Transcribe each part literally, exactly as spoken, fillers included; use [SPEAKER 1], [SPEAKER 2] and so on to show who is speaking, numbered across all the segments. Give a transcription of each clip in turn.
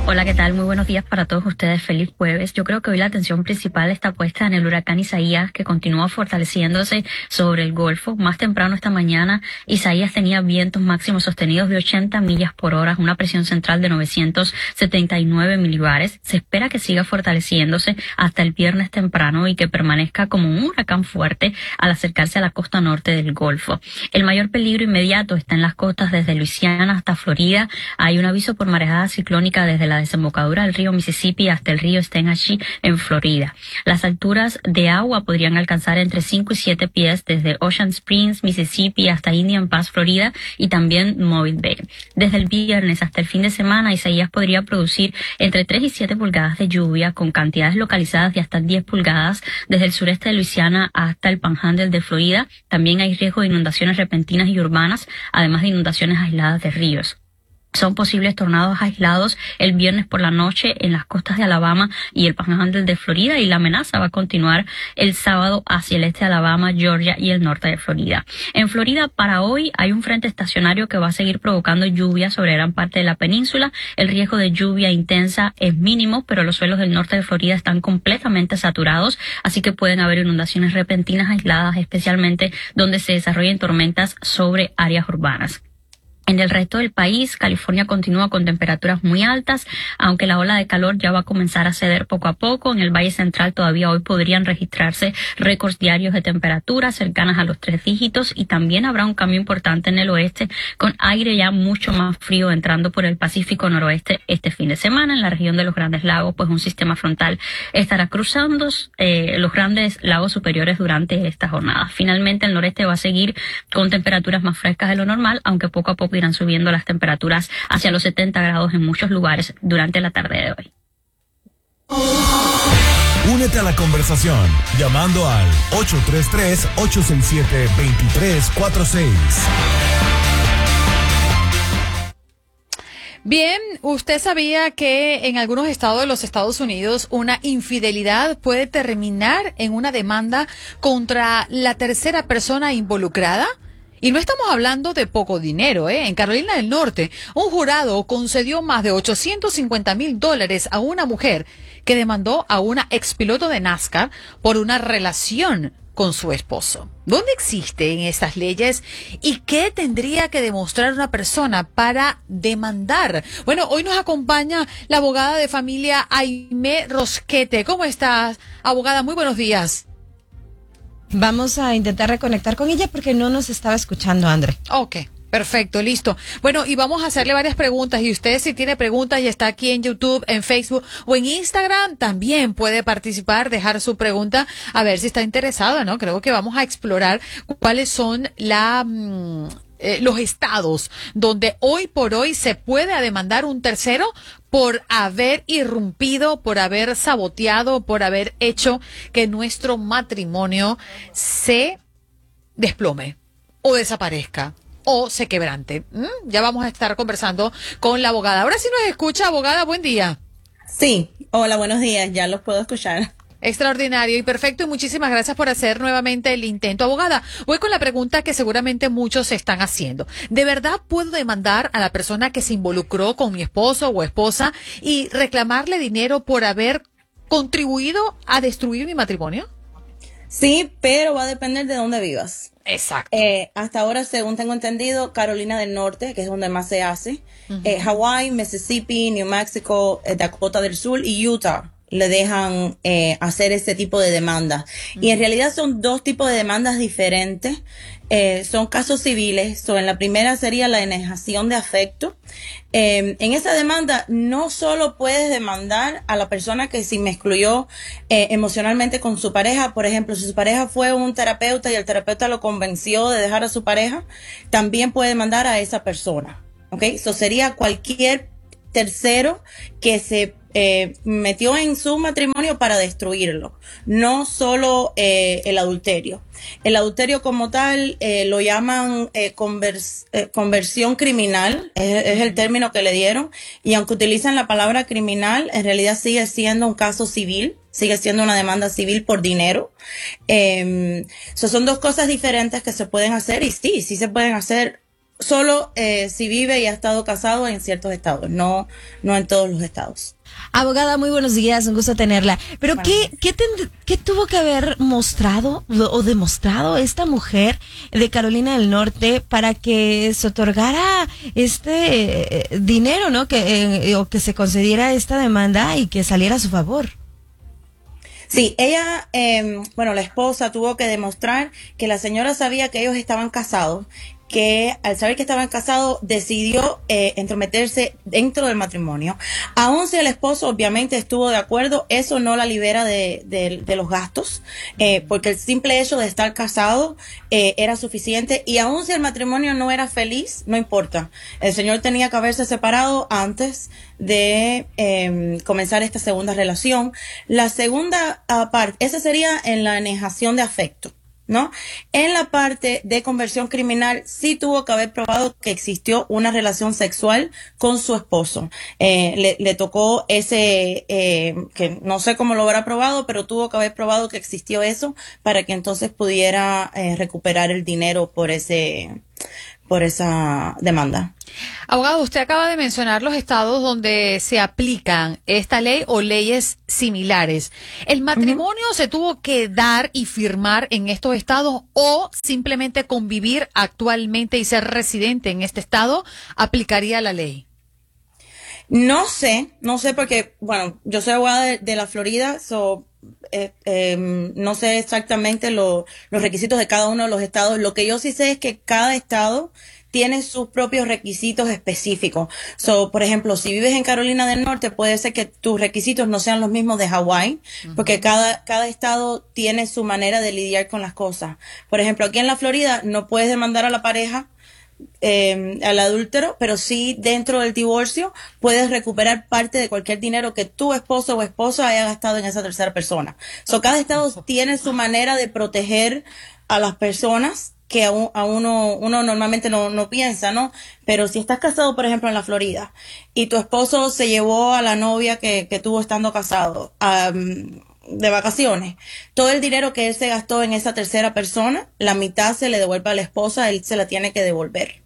[SPEAKER 1] Hola, ¿qué tal? Muy buenos días para todos ustedes. Feliz jueves. Yo creo que hoy la atención principal está puesta en el huracán Isaías, que continúa fortaleciéndose sobre el Golfo. Más temprano esta mañana, Isaías tenía vientos máximos sostenidos de ochenta millas por hora, una presión central de novecientos setenta y nueve milibares. Se espera que siga fortaleciéndose hasta el viernes temprano y que permanezca como un huracán fuerte al acercarse a la costa norte del Golfo. El mayor peligro inmediato está en las costas desde Luisiana hasta Florida. Hay un aviso por marejada ciclónica desde la desembocadura del río Mississippi hasta el río Steinhatchee en Florida. Las alturas de agua podrían alcanzar entre cinco y siete pies desde Ocean Springs, Mississippi hasta Indian Pass, Florida, y también Mobile Bay. Desde el viernes hasta el fin de semana, Isaías podría producir entre tres y siete pulgadas de lluvia, con cantidades localizadas de hasta diez pulgadas desde el sureste de Luisiana hasta el Panhandle de Florida. También hay riesgo de inundaciones repentinas y urbanas, además de inundaciones aisladas de ríos. Son posibles tornados aislados el viernes por la noche en las costas de Alabama y el Panhandle de Florida, y la amenaza va a continuar el sábado hacia el este de Alabama, Georgia y el norte de Florida. En Florida, para hoy, hay un frente estacionario que va a seguir provocando lluvia sobre gran parte de la península. El riesgo de lluvia intensa es mínimo, pero los suelos del norte de Florida están completamente saturados, así que pueden haber inundaciones repentinas aisladas, especialmente donde se desarrollen tormentas sobre áreas urbanas. En el resto del país, California continúa con temperaturas muy altas, aunque la ola de calor ya va a comenzar a ceder poco a poco. En el Valle Central todavía hoy podrían registrarse récords diarios de temperaturas cercanas a los tres dígitos, y también habrá un cambio importante en el oeste, con aire ya mucho más frío entrando por el Pacífico noroeste este fin de semana. En la región de los Grandes Lagos, pues un sistema frontal estará cruzando eh, los Grandes Lagos superiores durante esta jornada. Finalmente, el noreste va a seguir con temperaturas más frescas de lo normal, aunque poco a poco irán subiendo las temperaturas hacia los setenta grados en muchos lugares durante la tarde de hoy.
[SPEAKER 2] Únete a la conversación llamando al ocho tres tres, ocho seis siete, dos tres cuatro seis.
[SPEAKER 3] Bien, ¿usted sabía que en algunos estados de los Estados Unidos una infidelidad puede terminar en una demanda contra la tercera persona involucrada? Y no estamos hablando de poco dinero, ¿eh? En Carolina del Norte, un jurado concedió más de ochocientos cincuenta mil dólares a una mujer que demandó a una expiloto de NASCAR por una relación con su esposo. ¿Dónde existen estas leyes y qué tendría que demostrar una persona para demandar? Bueno, hoy nos acompaña la abogada de familia Aimé Rosquete. ¿Cómo estás, abogada? Muy buenos días.
[SPEAKER 4] Vamos a intentar reconectar con ella porque no nos estaba escuchando, André.
[SPEAKER 3] Ok, perfecto, listo. Bueno, y vamos a hacerle varias preguntas, y usted, si tiene preguntas y está aquí en YouTube, en Facebook o en Instagram, también puede participar, dejar su pregunta, a ver si está interesada, ¿no? Creo que vamos a explorar cuáles son la... Mmm, Eh, los estados donde hoy por hoy se puede demandar un tercero por haber irrumpido, por haber saboteado, por haber hecho que nuestro matrimonio se desplome o desaparezca o se quebrante. ¿Mm? Ya vamos a estar conversando con la abogada. Ahora sí nos escucha, abogada, buen día.
[SPEAKER 5] Sí, hola, buenos días, ya los puedo escuchar.
[SPEAKER 3] Extraordinario y perfecto, y muchísimas gracias por hacer nuevamente el intento. Abogada, voy con la pregunta que seguramente muchos se están haciendo. ¿De verdad puedo demandar a la persona que se involucró con mi esposo o esposa y reclamarle dinero por haber contribuido a destruir mi matrimonio?
[SPEAKER 5] Sí, pero va a depender de dónde vivas.
[SPEAKER 3] Exacto.
[SPEAKER 5] Eh, hasta ahora, según tengo entendido, Carolina del Norte, que es donde más se hace, uh-huh. eh, Hawái, Mississippi, New Mexico, eh, Dakota del Sur y Utah le dejan eh, hacer este tipo de demandas. Uh-huh. Y en realidad son dos tipos de demandas diferentes. Eh, son casos civiles. So, en la primera sería la enegación de afecto. Eh, en esa demanda no solo puedes demandar a la persona que se me excluyó eh, emocionalmente con su pareja. Por ejemplo, si su pareja fue un terapeuta y el terapeuta lo convenció de dejar a su pareja, también puede demandar a esa persona. ¿Ok? Eso sería cualquier tercero que se eh, metió en su matrimonio para destruirlo, no solo eh, el adulterio. El adulterio como tal eh, lo llaman eh, convers eh, conversión criminal, es, es el término que le dieron, y aunque utilizan la palabra criminal, en realidad sigue siendo un caso civil, sigue siendo una demanda civil por dinero. Eh, so son dos cosas diferentes que se pueden hacer, y sí, sí se pueden hacer solo eh, si vive y ha estado casado en ciertos estados, no, no en todos los estados.
[SPEAKER 4] Abogada, muy buenos días, un gusto tenerla. Pero
[SPEAKER 5] Bueno,
[SPEAKER 4] ¿qué, qué, ten- qué tuvo que haber mostrado o demostrado esta mujer de Carolina del Norte para que se otorgara este eh, dinero, ¿no? Que, eh, o que se concediera esta demanda y que saliera a su favor.
[SPEAKER 5] Sí, ella, eh, bueno, la esposa tuvo que demostrar que la señora sabía que ellos estaban casados, que al saber que estaban casados decidió eh, entrometerse dentro del matrimonio. Aun si el esposo obviamente estuvo de acuerdo, eso no la libera de, de, de los gastos, eh, porque el simple hecho de estar casado eh, era suficiente, y aun si el matrimonio no era feliz, no importa. El señor tenía que haberse separado antes de eh, comenzar esta segunda relación. La segunda uh, parte, esa sería en la negación de afecto, ¿no? En la parte de conversión criminal sí tuvo que haber probado que existió una relación sexual con su esposo. Eh, le, le tocó ese, eh, que no sé cómo lo habrá probado, pero tuvo que haber probado que existió eso para que entonces pudiera eh, recuperar el dinero por ese, por esa demanda.
[SPEAKER 3] Abogado, usted acaba de mencionar los estados donde se aplican esta ley o leyes similares. ¿El matrimonio uh-huh. se tuvo que dar y firmar en estos estados, o simplemente convivir actualmente y ser residente en este estado aplicaría la ley?
[SPEAKER 5] No sé, no sé porque, bueno, yo soy abogada de, de la Florida, so, eh, eh, no sé exactamente lo, los requisitos de cada uno de los estados. Lo que yo sí sé es que cada estado tiene sus propios requisitos específicos. So, por ejemplo, si vives en Carolina del Norte, puede ser que tus requisitos no sean los mismos de Hawái, uh-huh. porque cada, cada estado tiene su manera de lidiar con las cosas. Por ejemplo, aquí en la Florida no puedes demandar a la pareja, eh, al adúltero, pero sí dentro del divorcio puedes recuperar parte de cualquier dinero que tu esposo o esposa haya gastado en esa tercera persona. So, cada estado tiene su manera de proteger a las personas que a, un, a uno uno normalmente no, no piensa, ¿no? Pero si estás casado, por ejemplo, en la Florida, y tu esposo se llevó a la novia que, que tuvo estando casado um, de vacaciones, todo el dinero que él se gastó en esa tercera persona, la mitad se le devuelve a la esposa, él se la tiene que devolver.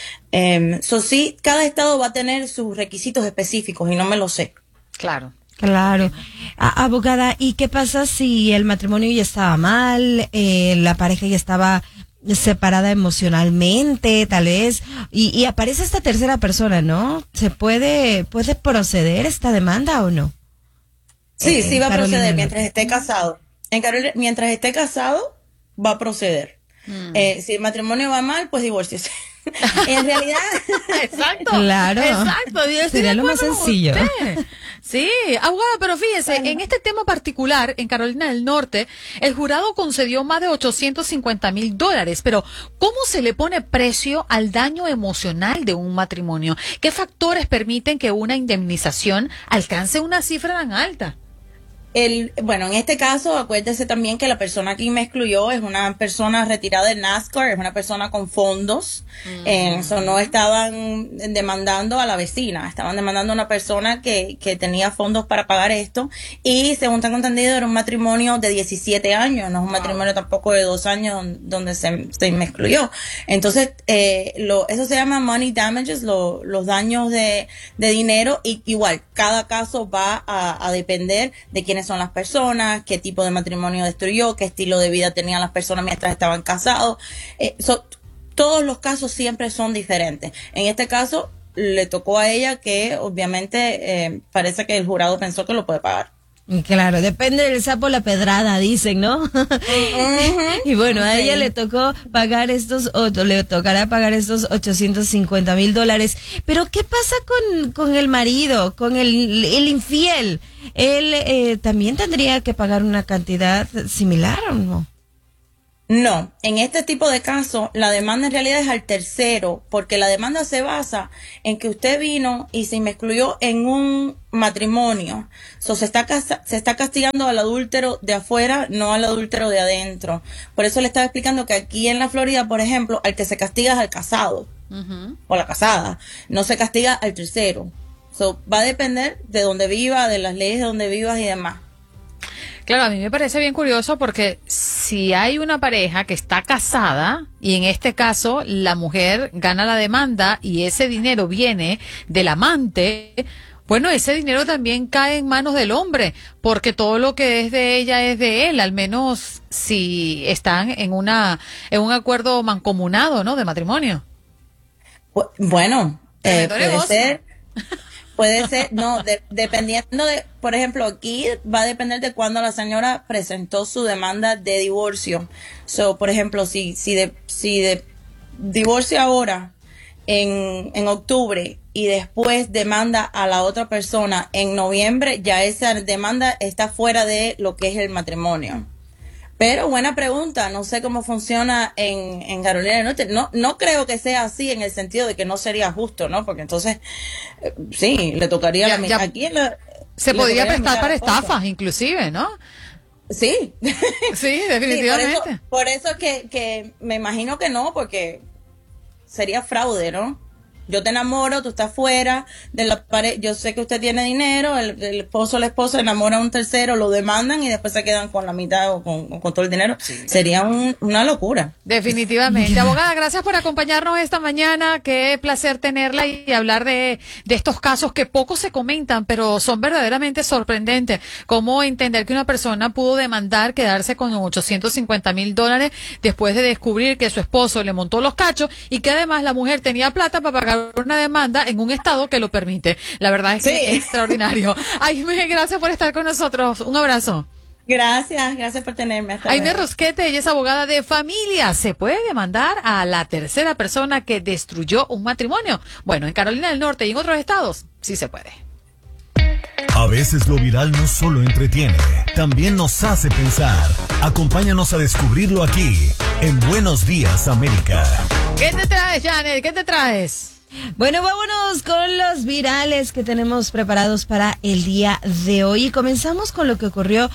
[SPEAKER 5] Um, so sí, cada estado va a tener sus requisitos específicos y no me lo sé.
[SPEAKER 3] Claro.
[SPEAKER 4] Claro. A- abogada, ¿y qué pasa si el matrimonio ya estaba mal, eh, la pareja ya estaba separada emocionalmente, tal vez, y, y aparece esta tercera persona, ¿no? ¿Se puede, puede proceder esta demanda o no?
[SPEAKER 5] Sí,
[SPEAKER 4] eh,
[SPEAKER 5] sí va a
[SPEAKER 4] Carolina
[SPEAKER 5] proceder
[SPEAKER 4] no.
[SPEAKER 5] mientras esté casado. En Carolina, mientras esté casado, va a proceder. Mm. Eh, si el matrimonio va mal, pues divórciese. En realidad,
[SPEAKER 3] exacto.
[SPEAKER 4] Claro.
[SPEAKER 3] Exacto.
[SPEAKER 4] Sería lo más sencillo.
[SPEAKER 3] Sí, abogada, pero fíjese, bueno, en este tema particular, en Carolina del Norte, el jurado concedió más de ochocientos cincuenta mil dólares, pero ¿cómo se le pone precio al daño emocional de un matrimonio? ¿Qué factores permiten que una indemnización alcance una cifra tan alta?
[SPEAKER 5] El, bueno, en este caso, acuérdese también que la persona que me excluyó es una persona retirada de NASCAR, es una persona con fondos. Uh-huh. eh, so no estaban demandando a la vecina, estaban demandando a una persona que, que tenía fondos para pagar esto. Y según tengo entendido, era un matrimonio de diecisiete años, no es un wow. matrimonio tampoco de dos años donde se, se me excluyó. Entonces, eh, lo, eso se llama money damages, lo, los daños de, de dinero. Y igual, cada caso va a, a depender de quiénes son las personas, qué tipo de matrimonio destruyó, qué estilo de vida tenían las personas mientras estaban casados. Eh, so, todos los casos siempre son diferentes. En este caso, le tocó a ella que obviamente eh, parece que el jurado pensó que lo puede pagar.
[SPEAKER 4] Claro, depende del sapo la pedrada, dicen, ¿no? Uh-huh. Y bueno, a ella sí. le tocó pagar estos, o le tocará pagar estos ochocientos cincuenta mil dólares. Pero ¿qué pasa con, con el marido, con el, el infiel? ¿Él eh, también tendría que pagar una cantidad similar o no?
[SPEAKER 5] No, en este tipo de casos la demanda en realidad es al tercero, porque la demanda se basa en que usted vino y se excluyó en un matrimonio. So, se está se está castigando al adúltero de afuera, no al adúltero de adentro. Por eso le estaba explicando que aquí en la Florida, por ejemplo, al que se castiga es al casado uh-huh. o la casada, no se castiga al tercero. So, va a depender de dónde viva, de las leyes de donde vivas y demás.
[SPEAKER 3] Claro, a mí me parece bien curioso porque si hay una pareja que está casada y en este caso la mujer gana la demanda y ese dinero viene del amante, bueno, ese dinero también cae en manos del hombre, porque todo lo que es de ella es de él, al menos si están en una en un acuerdo mancomunado, ¿no? De matrimonio.
[SPEAKER 5] Bueno, eh, puede
[SPEAKER 3] negocio.
[SPEAKER 5] ser, puede ser, no, de, dependiendo de, por ejemplo, aquí va a depender de cuándo la señora presentó su demanda de divorcio. So, por ejemplo, si si de si de divorcia ahora en en octubre y después demanda a la otra persona en noviembre, ya esa demanda está fuera de lo que es el matrimonio. Pero buena pregunta, no sé cómo funciona en, en Carolina del Norte. No, no creo que sea así en el sentido de que no sería justo, ¿no? Porque entonces, eh, sí, le tocaría
[SPEAKER 3] Ya,
[SPEAKER 5] la
[SPEAKER 3] ya.
[SPEAKER 5] mitad. Aquí en la,
[SPEAKER 3] Se
[SPEAKER 5] le
[SPEAKER 3] podría
[SPEAKER 5] tocaría la
[SPEAKER 3] prestar
[SPEAKER 5] mitad
[SPEAKER 3] para
[SPEAKER 5] de la cosa.
[SPEAKER 3] estafas, inclusive, ¿no?
[SPEAKER 5] Sí.
[SPEAKER 3] Sí, definitivamente.
[SPEAKER 5] Sí, por eso, por eso que, que me imagino que no, porque sería fraude, ¿no? Yo te enamoro, tú estás fuera de la pareja, yo sé que usted tiene dinero, el, el esposo o la esposa enamora a un tercero, lo demandan y después se quedan con la mitad o con, o con todo el dinero. Sí. Sería un, una locura.
[SPEAKER 3] Definitivamente. Abogada, gracias por acompañarnos esta mañana. Qué placer tenerla y hablar de, de estos casos que poco se comentan, pero son verdaderamente sorprendentes. Cómo entender que una persona pudo demandar, quedarse con ochocientos cincuenta mil dólares después de descubrir que su esposo le montó los cachos y que además la mujer tenía plata para pagar una demanda en un estado que lo permite. La verdad es que
[SPEAKER 5] Sí.
[SPEAKER 3] es extraordinario. Aime, gracias por estar con nosotros. Un abrazo.
[SPEAKER 5] Gracias, gracias por tenerme. Hasta
[SPEAKER 3] Aime
[SPEAKER 5] luego.
[SPEAKER 3] Rosquete, ella es abogada de familia. ¿Se puede demandar a la tercera persona que destruyó un matrimonio? Bueno, en Carolina del Norte y en otros estados, sí se puede.
[SPEAKER 2] A veces lo viral no solo entretiene, también nos hace pensar. Acompáñanos a descubrirlo aquí, en Buenos Días, América.
[SPEAKER 3] ¿Qué te traes, Janet? ¿Qué te traes?
[SPEAKER 4] Bueno, vámonos con los virales que tenemos preparados para el día de hoy. Y comenzamos con lo que ocurrió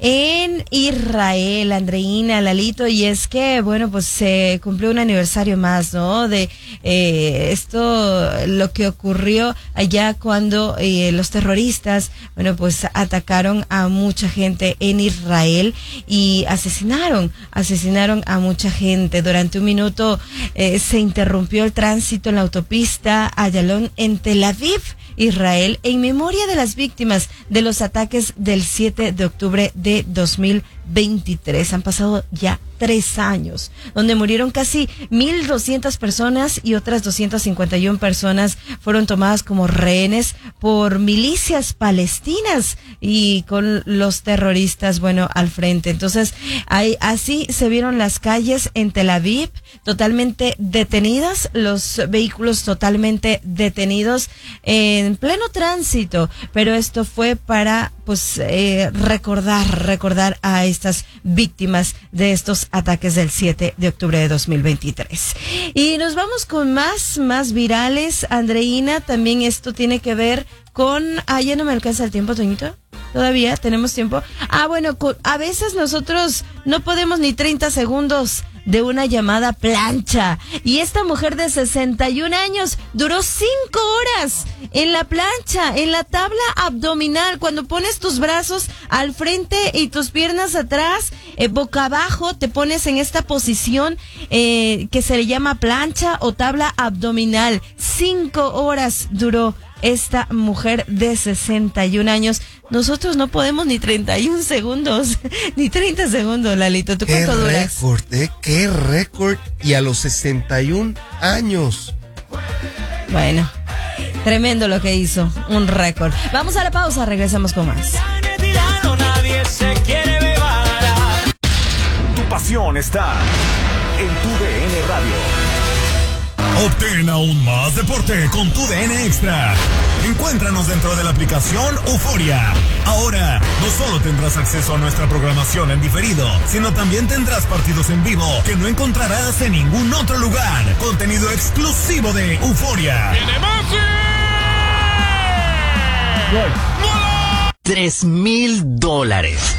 [SPEAKER 4] en Israel, Andreina, Lalito, y es que, bueno, pues se cumplió un aniversario más, ¿no? De eh, esto, lo que ocurrió allá cuando eh, los terroristas, bueno, pues atacaron a mucha gente en Israel y asesinaron, asesinaron a mucha gente. Durante un minuto eh, se interrumpió el tránsito en la autopista Ayalon en Tel Aviv, Israel, en memoria de las víctimas de los ataques del siete de octubre de dos mil veintitrés. Han pasado ya tres años, donde murieron casi mil doscientas personas y otras doscientas cincuenta y una personas fueron tomadas como rehenes por milicias palestinas y con los terroristas, bueno, al frente. Entonces, ahí, así se vieron las calles en Tel Aviv totalmente detenidas, los vehículos totalmente detenidos en pleno tránsito, pero esto fue para, pues, eh, recordar, recordar a estas víctimas de estos ataques del siete de octubre de dos mil veintitrés. Y nos vamos con más, más virales. Andreina, también esto tiene que ver con... Ah, ya no me alcanza el tiempo, Toñito. Todavía tenemos tiempo. Ah, bueno, con, a veces nosotros no podemos ni treinta segundos de una llamada plancha. Y esta mujer de sesenta y un años duró cinco horas en la plancha, en la tabla abdominal. Cuando pones tus brazos al frente y tus piernas atrás, eh, boca abajo, te pones en esta posición eh, que se le llama plancha o tabla abdominal. Cinco horas duró esta mujer de sesenta y un años. Nosotros no podemos ni treinta y un segundos, ni treinta segundos, Lalito. ¿Tú cuánto duras?
[SPEAKER 6] Qué récord, eh, qué récord. Y a los sesenta y un años.
[SPEAKER 4] Bueno, tremendo lo que hizo, un récord. Vamos a la pausa, regresamos con más.
[SPEAKER 2] Tu pasión está en tu D N Radio. Obtén aún más deporte con tu D N Extra. Encuéntranos dentro de la aplicación Euforia. Ahora, no solo tendrás acceso a nuestra programación en diferido, sino también tendrás partidos en vivo que no encontrarás en ningún otro lugar. Contenido exclusivo de Euforia.
[SPEAKER 7] Tres mil dólares.